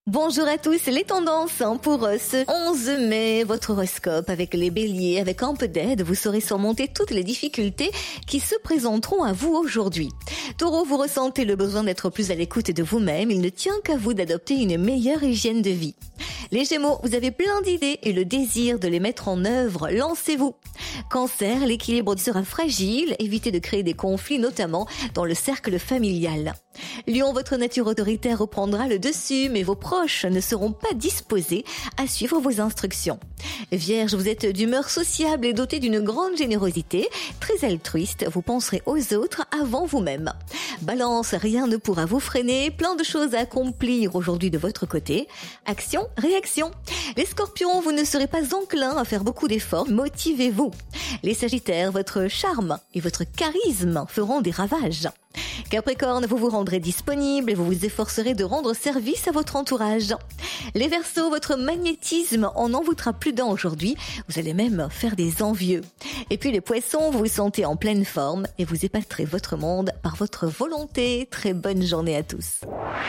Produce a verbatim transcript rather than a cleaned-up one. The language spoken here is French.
Bonjour à tous, les tendances hein, pour ce onze mai, votre horoscope avec les béliers, avec un peu d'aide, vous saurez surmonter toutes les difficultés qui se présenteront à vous aujourd'hui. Taureau, vous ressentez le besoin d'être plus à l'écoute de vous-même, il ne tient qu'à vous d'adopter une meilleure hygiène de vie. Les Gémeaux, vous avez plein d'idées et le désir de les mettre en œuvre, lancez-vous. Cancer, l'équilibre sera fragile, évitez de créer des conflits, notamment dans le cercle familial. Lion, votre nature autoritaire reprendra le dessus, mais vos proches ne seront pas disposés à suivre vos instructions. Vierge, vous êtes d'humeur sociable et doté d'une grande générosité, très altruiste, vous penserez aux autres avant vous-même. Balance, rien ne pourra vous freiner, plein de choses à accomplir aujourd'hui de votre côté. Action, réaction. Les Scorpions, vous ne serez pas enclins à faire beaucoup d'efforts, motivez-vous. Les Sagittaires, votre charme et votre charisme feront des ravages. Capricorne, vous vous rendrez disponible et vous vous efforcerez de rendre service à votre entourage. Les Verseaux, votre magnétisme en envoûtera plus d'un aujourd'hui, vous allez même faire des envieux. Et puis les Poissons, vous vous sentez en pleine forme et vous épaterez votre monde par votre volonté. Très bonne journée à tous.